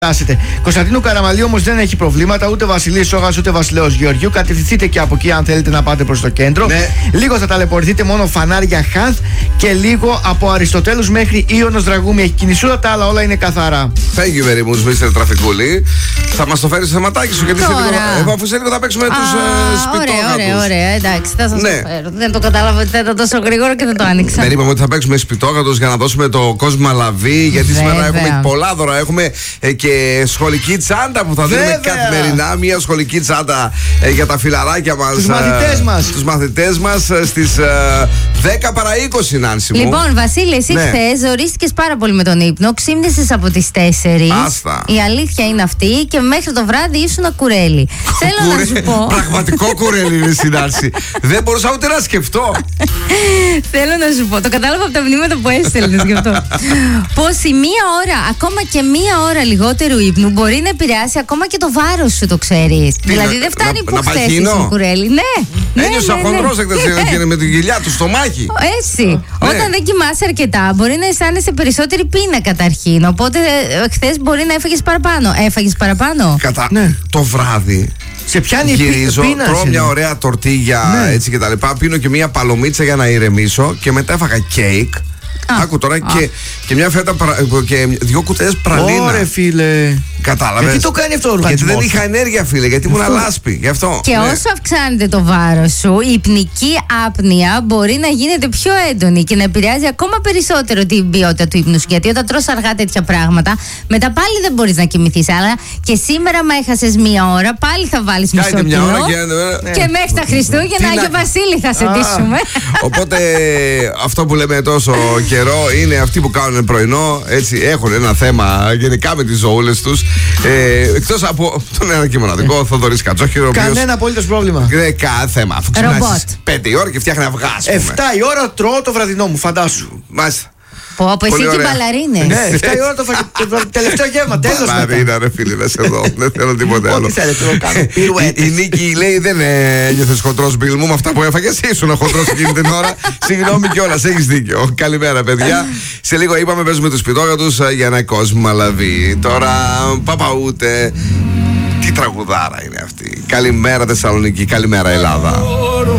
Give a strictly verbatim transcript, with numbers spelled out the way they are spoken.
Κωνσταντίνου Καραμαλίου όμως δεν έχει προβλήματα, ούτε Βασιλής Σόγας ούτε Βασιλέος Γεωργιού. Κατευθυνθείτε και από εκεί αν θέλετε να πάτε προς το κέντρο. Ναι. Λίγο θα ταλαιπωρηθείτε, μόνο φανάρια Χανθ και λίγο από Αριστοτέλους μέχρι Ίωνος Δραγούμη. Έχει κινησούρα, τα άλλα όλα είναι καθαρά. Thank you very much, μίστερ Τραφικούλη. Θα μας το φέρεις στο θεματάκι σου, γιατί σε λίγο, εγώ, αφού σε λίγο θα παίξουμε τους σπιτόγατους. Ωραία, ωραία, ωραία, εντάξει, θα σας ναι. το φέρω. Δεν το κατάλαβα ότι θα ήταν τόσο γρήγορο και δεν το άνοιξα. Δεν είπαμε ότι θα παίξουμε σπιτόγατους για να δώσουμε το κόσμο λαβή, γιατί Βέβαια. σήμερα έχουμε πολλά δώρα. Έχουμε ε, και σχολική τσάντα που θα δίνουμε Βέβαια. καθημερινά. Μια σχολική τσάντα ε, για τα φιλαράκια μας. Τους μαθητές μας. Τους μαθητές μας ε, στις ε, δέκα παρά είκοσι, Νάνση μου. Λοιπόν, Βασίλη, εσύ ναι. χθες ζορίστηκες πάρα πολύ με τον ύπνο. Ξύμνησες από τις τέσσερις. Άστα. Η αλήθεια είναι αυτή και μέχρι το βράδυ ήσουν κουρέλι. Θέλω να σου πω. Πραγματικό κουρέλι είναι η Νάνση. Δεν μπορούσα ούτε να σκεφτώ. Θέλω να σου πω. Το κατάλαβα από τα μηνύματα που έστελνες γι' αυτό. Πως η μία ώρα, ακόμα και μία ώρα λιγότερου ύπνου μπορεί να επηρεάσει ακόμα και το βάρος σου, το ξέρεις. Δηλαδή δεν φτάνει να, που να χθες ήσουν κουρέλι. Ναι. Ένιωσα ναι, χοντρός ναι, ναι. ναι. με την κοιλιά του στομάχι. Έτσι. Ναι. Όταν δεν κοιμάσαι αρκετά, μπορεί να αισθάνεσαι περισσότερη πείνα καταρχήν. Οπότε χθες μπορεί να έφαγες παραπάνω. Έφαγες παραπάνω. Κατά ναι. το βράδυ. Σε πιάνει γυρίζω, πείνα, τρώω μια ωραία τορτίγια ναι. έτσι και τα λοιπά. Πίνω και μια παλομίτσα για να ηρεμήσω και μετά έφαγα κέικ. Α, Άκου τώρα και, και μια φέτα και δύο κουτές πραλίνα. Ωρε φίλε. Κατάλαβες. Γιατί το κάνει αυτό ο οργανισμός? Γιατί δεν είχα ενέργεια, φίλε, γιατί ήμουν λάσπη. Γι' αυτό. Και ναι. όσο αυξάνεται το βάρος σου, η υπνική άπνοια μπορεί να γίνεται πιο έντονη και να επηρεάζει ακόμα περισσότερο την ποιότητα του ύπνου σου. Γιατί όταν τρως αργά τέτοια πράγματα, μετά πάλι δεν μπορείς να κοιμηθείς. Αλλά και σήμερα, μα έχασες μία ώρα, πάλι θα βάλεις μισό κιλό. Μια ώρα και, ναι. και μέχρι τα Χριστούγεννα, Άγιο Βασίλη, θα σε ντύσουμε. Οπότε αυτό που λέμε τόσο καιρό είναι αυτοί που κάνουν πρωινό, έτσι έχουν ένα θέμα γενικά με τις ζωούλες τους. Ε, εκτός από τον ένα και μοναδικό Θοδωρή Κατσόχυρο. Κανένα απολύτως πρόβλημα. Δεν κάθε θέμα. Αφού ξυπνάς πέντε η ώρα και φτιάχνει αυγά. εφτά η ώρα τρώω το βραδινό μου, φαντάσου. Μάλιστα. Πω, από εσύ και μπαλαρίνες. Ναι, εφτά η ώρα το, το τελευταίο γεύμα, τέλος μετά. Μπαλαρίνα ρε φίλοι, να σε δω, δεν θέλω τίποτε άλλο. Ό,τι θέλετε να κάνω, η Νίκη λέει δεν ένιωθες χοντρός Μπιλ μου με αυτά που έφαγες, ήσουν χοντρός εκείνη την ώρα. Συγγνώμη κιόλας, έχεις δίκιο. Καλημέρα παιδιά. Σε λίγο είπαμε παίζουμε τους σπιτόγατους για ένα κόσμο λαβή. Τώρα παπαούτε. Τι τραγουδάρα είναι αυτή. Καλημέρα Θεσσαλονίκη, καλημέρα Ελλάδα.